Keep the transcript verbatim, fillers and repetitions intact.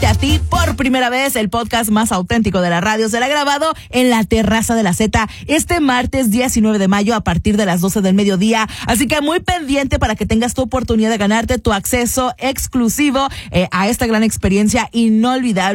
A ti por primera vez, el podcast más auténtico de la radio será grabado en la terraza de la Z este martes diecinueve de mayo a partir de las doce del mediodía, así que muy pendiente para que tengas tu oportunidad de ganarte tu acceso exclusivo eh, a esta gran experiencia inolvidable.